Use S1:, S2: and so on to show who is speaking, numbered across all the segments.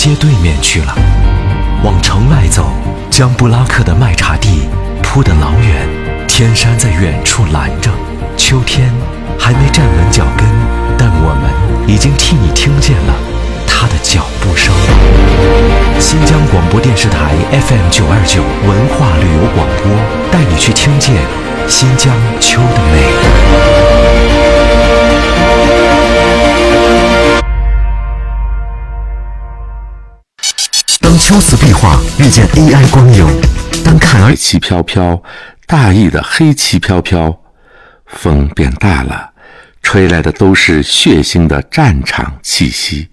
S1: 街对面去了。往城外走，江布拉克的麦茶地铺得老远，天山在远处拦着。秋天还没站稳脚跟，但我们已经替你听见了他的脚步声。新疆广播电视台 FM929 文化旅游广播，带你去听见新疆秋的美。当秋色壁画遇见 AI 光影，当看儿
S2: 旗飘飘，大意的黑旗飘飘，风变大了，吹来的都是血腥的战场气息。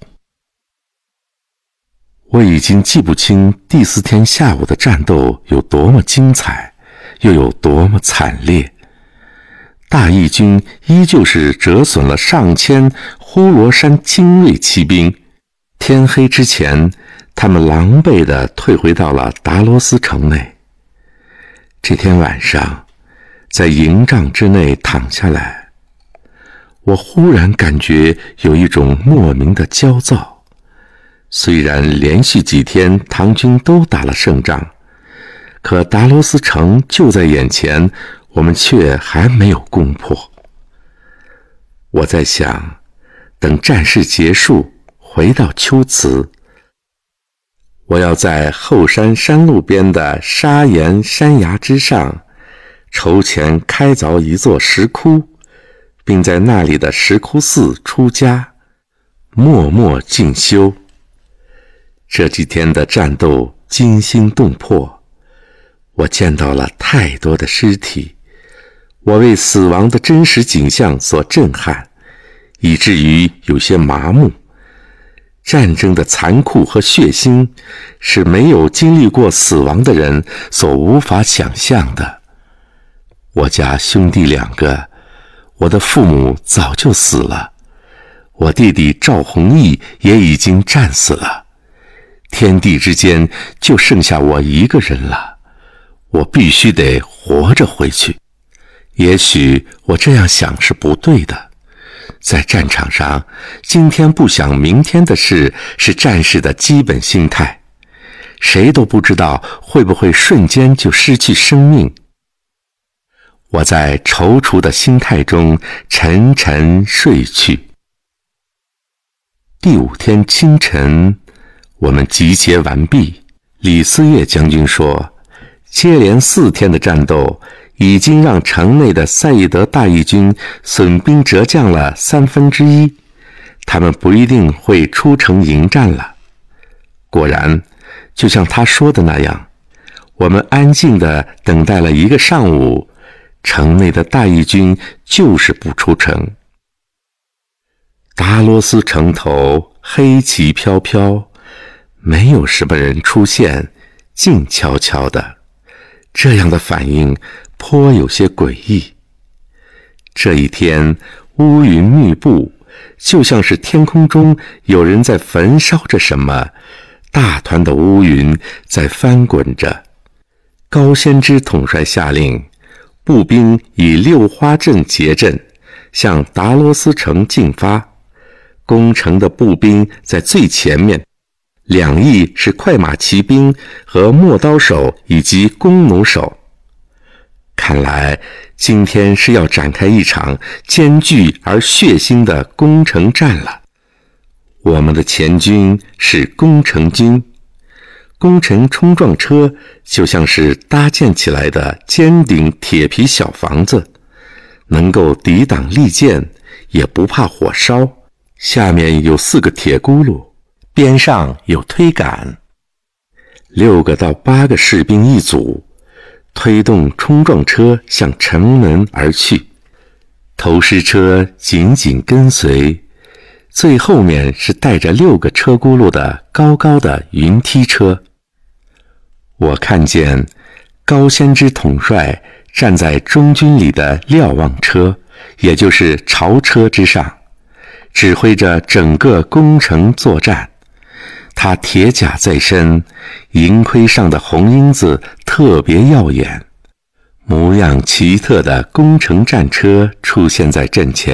S2: 我已经记不清第4天下午的战斗有多么精彩，又有多么惨烈。大义军依旧是折损了上千呼罗珊精锐骑兵，天黑之前，他们狼狈地退回到了达罗斯城内。这天晚上，在营帐之内躺下来，我忽然感觉有一种莫名的焦躁。虽然连续几天唐军都打了胜仗，可达罗斯城就在眼前，我们却还没有攻破。我在想，等战事结束，回到秋瓷，我要在后山山路边的砂岩山崖之上筹钱开凿一座石窟，并在那里的石窟寺出家，默默静修。这几天的战斗惊心动魄，我见到了太多的尸体，我为死亡的真实景象所震撼，以至于有些麻木。战争的残酷和血腥是没有经历过死亡的人所无法想象的。我家兄弟2个，我的父母早就死了，我弟弟赵弘毅也已经战死了，天地之间就剩下我一个人了，我必须得活着回去。也许我这样想是不对的，在战场上，今天不想明天的事是战士的基本心态，谁都不知道会不会瞬间就失去生命。我在踌躇的心态中沉沉睡去。第5天清晨，我们集结完毕，李嗣业将军说，接连4天的战斗已经让城内的赛义德大义军损兵折将了1/3，他们不一定会出城迎战了。果然，就像他说的那样，我们安静地等待了1个上午，城内的大义军就是不出城。达罗斯城头黑旗飘飘，没有什么人出现，静悄悄的，这样的反应颇有些诡异。这一天乌云密布，就像是天空中有人在焚烧着什么，大团的乌云在翻滚着。高仙芝统帅下令，步兵以六花阵结阵，向达罗斯城进发。攻城的步兵在最前面，2翼是快马骑兵和磨刀手以及弓弩手。看来今天是要展开一场艰巨而血腥的攻城战了。我们的前军是攻城军，攻城冲撞车就像是搭建起来的尖顶铁皮小房子，能够抵挡利箭，也不怕火烧。下面有4个铁轱辘，边上有推杆，6个到8个士兵一组，推动冲撞车向城门而去，投石车紧紧跟随，最后面是带着6个车轱辘的高高的云梯车。我看见高仙芝统帅站在中军里的瞭望车，也就是朝车之上，指挥着整个攻城作战。他铁甲在身，营盔上的红缨子特别耀眼。模样奇特的攻城战车出现在阵前，